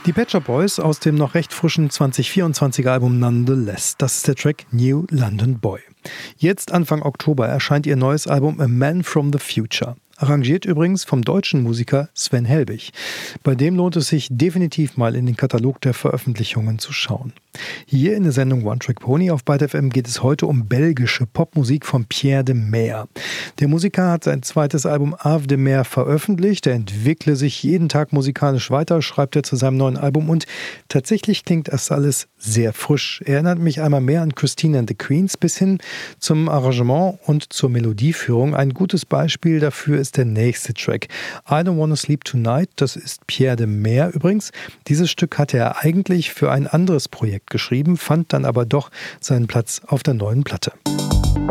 Die Pet Shop Boys aus dem noch recht frischen 2024er Album Nonetheless. Das ist der Track New London Boy. Jetzt Anfang Oktober erscheint ihr neues Album A Man from the Future. Arrangiert übrigens vom deutschen Musiker Sven Helbig. Bei dem lohnt es sich definitiv mal in den Katalog der Veröffentlichungen zu schauen. Hier in der Sendung One Track Pony auf Byte FM geht es heute um belgische Popmusik von Pierre de Meer. Der Musiker hat sein zweites Album Ave de Mer veröffentlicht. Er entwickle sich jeden Tag musikalisch weiter, schreibt er zu seinem neuen Album, und tatsächlich klingt das alles sehr frisch. Erinnert mich einmal mehr an Christine and the Queens bis hin zum Arrangement und zur Melodieführung. Ein gutes Beispiel dafür ist der nächste Track. I Don't Wanna Sleep Tonight, das ist Pierre de Meer übrigens. Dieses Stück hatte er eigentlich für ein anderes Projekt geschrieben, fand dann aber doch seinen Platz auf der neuen Platte.